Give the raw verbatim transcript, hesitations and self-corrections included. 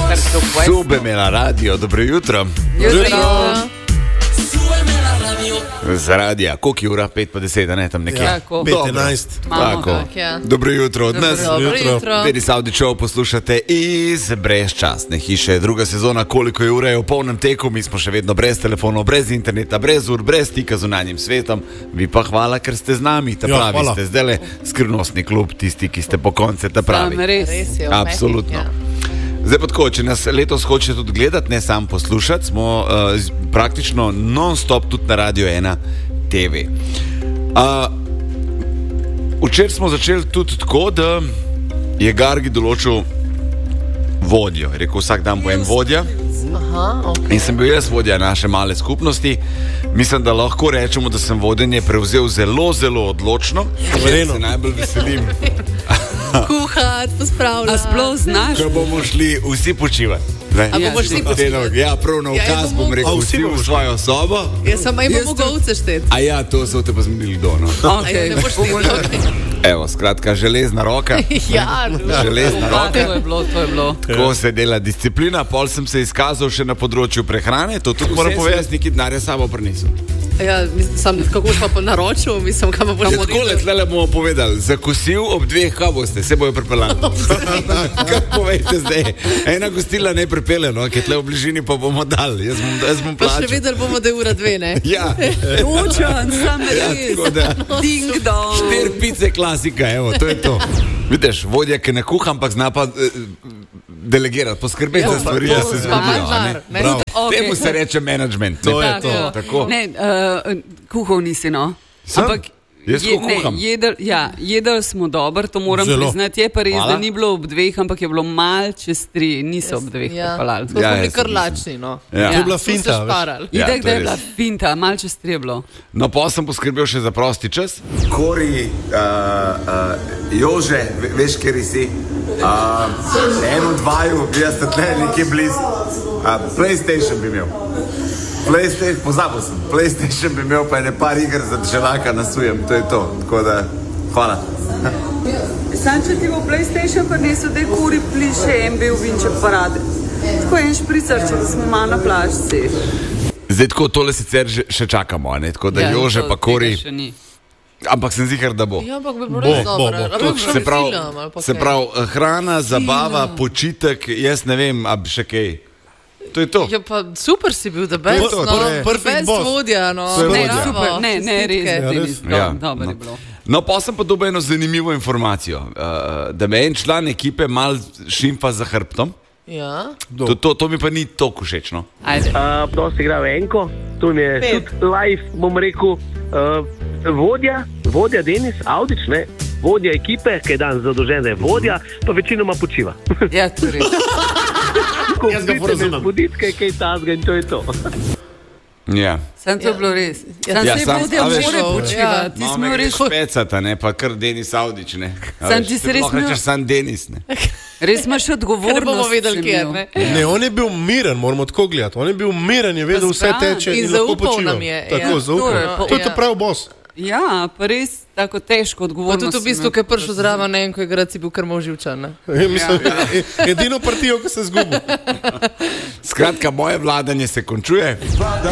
Subemela radio, dobro jutro. Jutro. Z radija, koliko je ura? pet pa deset, ne tam nekje. Ja, pet enajst. Tako. Ja. Dobro jutro od nas. Dobro jutro. Denis Avdićov poslušate iz brezčasne hiše. Druga sezona, koliko je ura je v polnem teku, mi smo še vedno brez telefonov, brez interneta, brez ur, brez stika z zunanjim svetom. Vi pa hvala, ker ste z nami, ta Ja, pravi hvala. ste zdajle skrivnostni klub, tisti, ki ste po konce, ta pravi. Sam res. Res je, Absolutno. Ja. Zdaj pa tako, če nas letos hočete tudi gledati, ne samo poslušati, smo uh, z- praktično non-stop tudi na Radio ena T V. Uh, včeraj smo začeli tudi tako, da je Gargi določil vodjo. Je rekel, vsak dan bo en vodja. Aha, okay. In sem bil jaz vodja naše male skupnosti. Mislim, da lahko rečemo, da sem vodenje prevzel zelo, zelo odločno. Verjetno. Se najbolj veselim, Kuhati, pospravljati. A sploh znaš? ko bomo šli vsi počivati. Ne? A bomo šli Potem, ja, prav na Ja, ukaz jaz bom bom- rekel, A vsi vsi bomo v šli? svojo sobo. Jaz sem imel mogovce šteti. A ja, to so te pa zmenili kdo, no. A ja, ne boš ti Evo, skratka, železna roka. Ja, no. Železna A, roka. to je bilo, to je bilo. Tako se dela disciplina, pol sem se izkazal še na področju prehrane, to tudi moram povedati, neki denarja sabo prinesel. Ja, mislim, sam, kako pa po naročil, mislim, kam boš Ja, tako le, tlele bomo povedali, zakosil ob dveh, kaj boste, se bojo pripeljali. Kaj povejte zdaj? Ena gostila ne pripelje, no, ki je tle v bližini, pa bomo dali, jaz bom, jaz bom Pa še plačal. videli bomo, da je ura dve, ne? Ja, Točan, sam ja, res. tako da. Ding dong. Štir pice klasika, evo, to je to. Vidiš, vodja, ki ne kuha, ampak zna pa eh, delegirati, poskrbeti Ja, za stvari, to- da se pa zgodijo. a ne? manžar, ne? Bravo. Okay. Temu se reče management. To ne? je to. Tako. Ne, uh, kuhal nisi, no. Sem? Ampak Jaz je- ko kuham. ne, jedel, ja, jedel smo dobro, to moram Zelo. priznati. Je pa res, Hvala. da ni bilo ob dveh, ampak je bilo mal čez tri, niso ob dveh Ja, pripeljali. smo Ja, bili jaz kar sem lačni, no. Ja. To je bila Smo se finta. veš. šparali. Ja, Itek, to da je je bila res. finta, mal čez tri je bilo. No, pa sem poskrbel še za prosti čas. Kori, uh, uh, Jože, ve- veš, kjer si? Uh, eno, dvaju, jaz ste tle nekje blizu. Uh, PlayStation bi imel. PlayStation, pozabil sem. PlayStation bi imel, pa je ne par iger za državaka nasujem, to je to. Tako da, hvala. Sam, če ti bo PlayStation prinesel, da je kuri pliše en bil vinček parade. Tako en špricar, če smo malo na plažci. Zdaj tako tole sicer že, še čakamo, a ne? Tako da ja, Jože pa Kori, Še ni. ampak sem zihar, da bo. Ja, ampak bi bilo Bo, res bo, dobro. bo. Ali bi Se šel pravi, film ali pa se kaj? pravi, hrana, zabava, počitek, jaz ne vem, a bi še kaj. To je to. Ja, pa super si bil, da best, to, no. to je perfect Best boss. vodja, no. To je Ne, vodja. super, ne, ne, res, Čestitke. Ja, Denis, res. do- Ja, dobro no. je bilo. No, pa sem pa dobil eno zanimivo informacijo, uh, da me en član ekipe mal šimfa za hrbtom. Ja. To, to, to mi pa ni toliko všeč, no. Ajde. Uh, dosti igra enko, tu mi je Pet. tudi live, bom rekel, uh, vodja, vodja Denis Avdić, ne, vodja ekipe, ki je dan zadolžen, da je vodja, pa večinoma počiva. Ja, to je res. Jaz ga porazumem. Buditke, kaj tazga in to je to. Ja. Sam to je bilo res. Sam Ja, se sam- vodja a veš- more počivati. Ti Malo smo me res, greš pecata, ne, pa kar Denis Avdić, ne. A Sam veš, ti ti si res lahko imel- rečeš sam Denis, ne. res imaš Ker ne odgovornost. bomo vedeli, si kje imel. ne. Ne, on je bil miren, moramo tako gledati. On je bil miren, je vedel, vse Zbran. teče In in lahko zaupal počiva. nam je, Tako, ja. zaupal. To je To pa- je to ja. prav boss. Ja, pa res tako težko Pa odgovornost. tudi v bistvu, ki je prišel zraven, ne vem, ko je grad si bil kar moživčan, ne. Mislim, e- edino partijo, ki se zgubi. Skratka, moje vladanje se končuje.